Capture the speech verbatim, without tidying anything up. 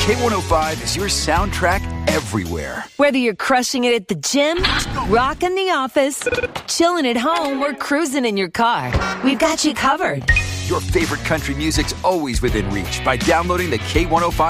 K one oh five is your soundtrack everywhere. Whether you're crushing it at the gym, rocking the office, chilling at home, or cruising in your car, we've got you covered. Your favorite country music's always within reach by downloading the K one oh five